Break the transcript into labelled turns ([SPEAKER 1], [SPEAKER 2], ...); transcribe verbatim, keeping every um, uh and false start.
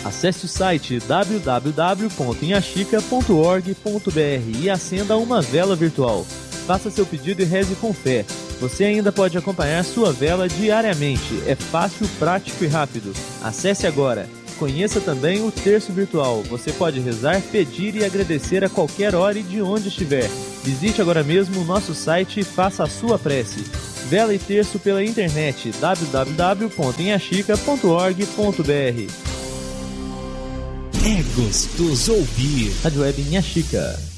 [SPEAKER 1] Acesse o site w w w ponto inhaxica ponto org ponto b r e acenda uma vela virtual. Faça seu pedido e reze com fé. Você ainda pode acompanhar sua vela diariamente. É fácil, prático e rápido. Acesse agora. Conheça também o terço virtual. Você pode rezar, pedir e agradecer a qualquer hora e de onde estiver. Visite agora mesmo o nosso site e faça a sua prece. Vela e terço pela internet w w w ponto inhaxica ponto org ponto b r.
[SPEAKER 2] É gostoso ouvir.
[SPEAKER 1] Rádio Web Inhaxica.